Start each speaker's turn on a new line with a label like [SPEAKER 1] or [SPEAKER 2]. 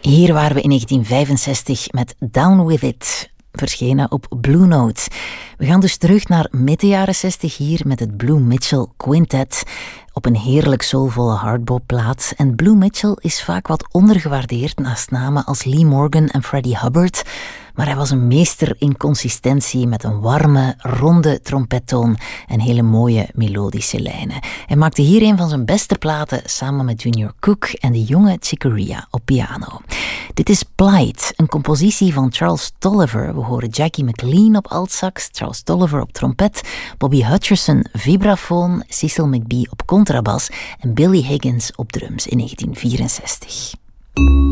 [SPEAKER 1] Hier waren we in 1965 met Down With It, verschenen op Blue Note. We gaan dus terug naar midden jaren 60 hier met het Blue Mitchell Quintet op een heerlijk soulvolle hardbopplaat. En Blue Mitchell is vaak wat ondergewaardeerd naast namen als Lee Morgan en Freddie Hubbard. Maar hij was een meester in consistentie met een warme, ronde trompettoon en hele mooie melodische lijnen. Hij maakte hier een van zijn beste platen samen met Junior Cook en de jonge Chick Corea op piano. Dit is Plight, een compositie van Charles Tolliver. We horen Jackie McLean op altsax, Charles Tolliver op trompet, Bobby Hutcherson vibrafoon, Cecil McBee op contrabas en Billy Higgins op drums in 1964.